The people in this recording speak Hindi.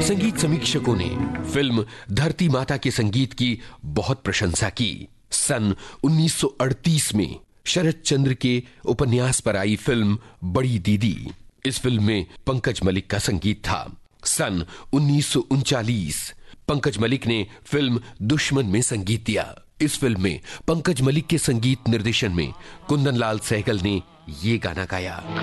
संगीत समीक्षकों ने फिल्म धरती माता के संगीत की बहुत प्रशंसा की। सन 1938 में शरद चंद्र के उपन्यास पर आई फिल्म बड़ी दीदी, इस फिल्म में पंकज मलिक का संगीत था। सन 1939 पंकज मलिक ने फिल्म दुश्मन में संगीत दिया। इस फिल्म में पंकज मलिक के संगीत निर्देशन में कुंदन लाल सहगल ने ये गाना गाया।